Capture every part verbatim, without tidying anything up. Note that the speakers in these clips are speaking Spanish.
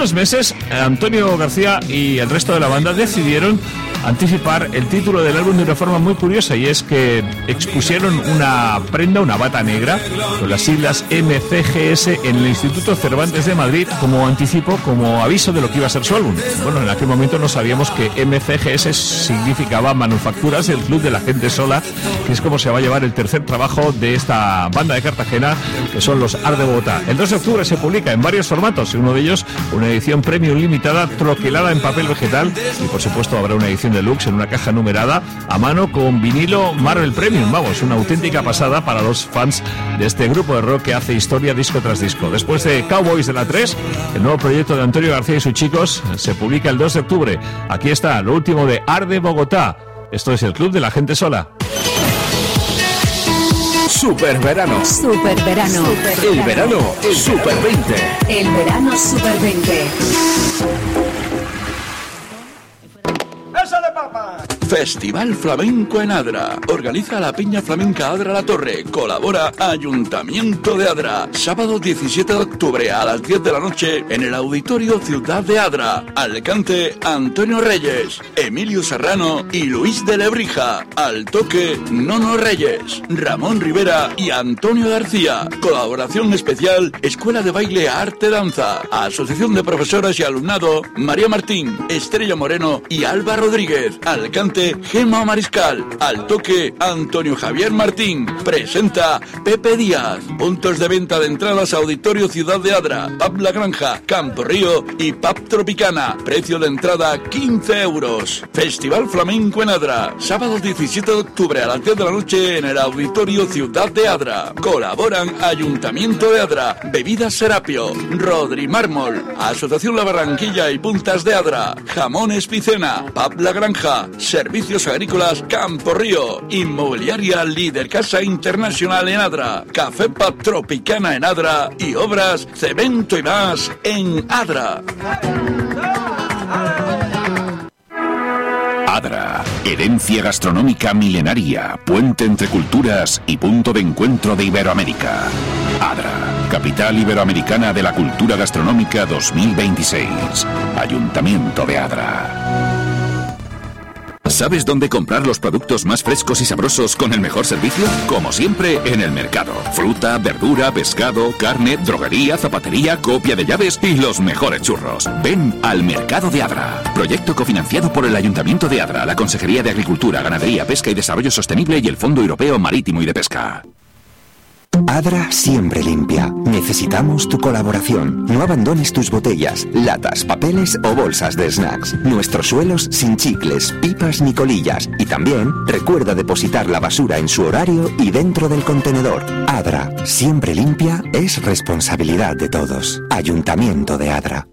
unos meses, Antonio García y el resto de la banda decidieron anticipar el título del álbum de una forma muy curiosa, y es que expusieron una prenda, una bata negra con las siglas M C G S en el Instituto Cervantes de Madrid como anticipo, como aviso de lo que iba a ser su álbum. Bueno, en aquel momento no sabíamos que M C G S significaba Manufacturas del Club de la Gente Sola, que es como se va a llevar el tercer trabajo de esta banda de Cartagena, que son los Art de Bogotá. El dos de octubre se publica en varios formatos, y uno de ellos una edición premium limitada troquelada en papel vegetal, y por supuesto habrá una edición deluxe en una caja numerada a mano con vinilo Marvel Premium. Vamos, una auténtica pasada para los fans de este grupo de rock que hace historia disco tras disco. Después de Cowboys de la tres, el nuevo proyecto de Antonio García y sus chicos se publica el dos de octubre. Aquí está lo último de Art de Bogotá. Esto es el Club de la Gente Sola. Super verano. Super verano. El verano Super veinte. El verano Super veinte. Festival Flamenco en Adra. Organiza la Peña Flamenca Adra La Torre. Colabora Ayuntamiento de Adra. Sábado diecisiete de octubre a las diez de la noche en el Auditorio Ciudad de Adra. Alicante, Antonio Reyes, Emilio Serrano y Luis de Lebrija. Al toque, Nono Reyes, Ramón Rivera y Antonio García. Colaboración especial, Escuela de Baile Arte Danza. Asociación de Profesoras y Alumnado, María Martín, Estrella Moreno y Alba Rodríguez. Alicante, Gemma Mariscal. Al toque, Antonio Javier Martín. Presenta Pepe Díaz. Puntos de venta de entradas a Auditorio Ciudad de Adra, Pub La Granja, Campo Río y Pub Tropicana. Precio de entrada quince euros. Festival Flamenco en Adra. Sábado diecisiete de octubre a las diez de la noche en el Auditorio Ciudad de Adra. Colaboran Ayuntamiento de Adra, Bebidas Serapio, Rodri Mármol, Asociación La Barranquilla y Puntas de Adra, Jamones Picena, Pub La Granja, Servicios Agrícolas Campo Río, Inmobiliaria Líder Casa Internacional en Adra, Café Pub Tropicana en Adra y Obras Cemento y Más en Adra. Adra, herencia gastronómica milenaria, puente entre culturas y punto de encuentro de Iberoamérica. Adra, capital iberoamericana de la cultura gastronómica dos mil veintiséis. Ayuntamiento de Adra. ¿Sabes dónde comprar los productos más frescos y sabrosos con el mejor servicio? Como siempre, en el mercado. Fruta, verdura, pescado, carne, droguería, zapatería, copia de llaves y los mejores churros. Ven al Mercado de Adra. Proyecto cofinanciado por el Ayuntamiento de Adra, la Consejería de Agricultura, Ganadería, Pesca y Desarrollo Sostenible y el Fondo Europeo Marítimo y de Pesca. Adra siempre limpia. Necesitamos tu colaboración. No abandones tus botellas, latas, papeles o bolsas de snacks. Nuestros suelos sin chicles, pipas ni colillas. Y también recuerda depositar la basura en su horario y dentro del contenedor. Adra, siempre limpia, es responsabilidad de todos. Ayuntamiento de Adra.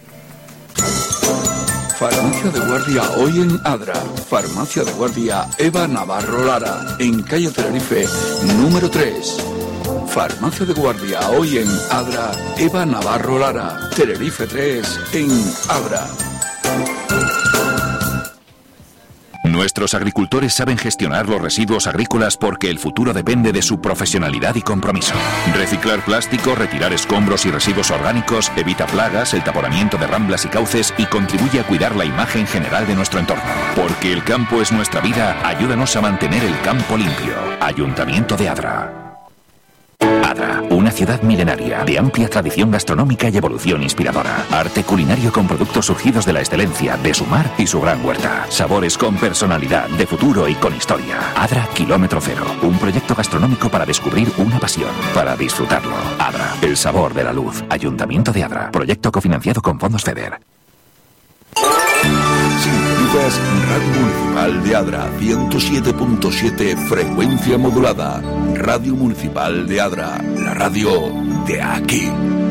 Farmacia de Guardia hoy en Adra. Farmacia de Guardia Eva Navarro Lara, en calle Tenerife, número tres. Farmacia de Guardia hoy en Adra, Eva Navarro Lara, Tenerife tres, en Adra. Nuestros agricultores saben gestionar los residuos agrícolas porque el futuro depende de su profesionalidad y compromiso. Reciclar plástico, retirar escombros y residuos orgánicos, evita plagas, el taponamiento de ramblas y cauces y contribuye a cuidar la imagen general de nuestro entorno. Porque el campo es nuestra vida, ayúdanos a mantener el campo limpio. Ayuntamiento de Adra. Adra, una ciudad milenaria, de amplia tradición gastronómica y evolución inspiradora. Arte culinario con productos surgidos de la excelencia, de su mar y su gran huerta. Sabores con personalidad, de futuro y con historia. Adra Kilómetro Cero, un proyecto gastronómico para descubrir una pasión, para disfrutarlo. Adra, el sabor de la luz. Ayuntamiento de Adra, proyecto cofinanciado con fondos FEDER. Sintonizas Radio Municipal de Adra, ciento siete punto siete, frecuencia modulada. Radio Municipal de Adra, la radio de aquí.